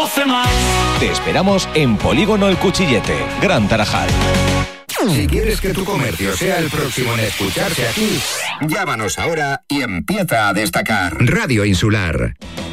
conoce más. Te esperamos en Polígono El Cuchillete, Gran Tarajal. Si quieres que tu comercio sea el próximo en escucharse aquí, llámanos ahora y empieza a destacar. Radio Insular.